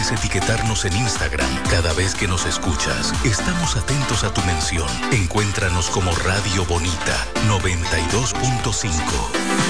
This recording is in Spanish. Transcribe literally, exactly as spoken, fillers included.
puedes etiquetarnos en Instagram cada vez que nos escuchas. Estamos atentos a tu mención. Encuéntranos como Radio Bonita noventa y dos punto cinco.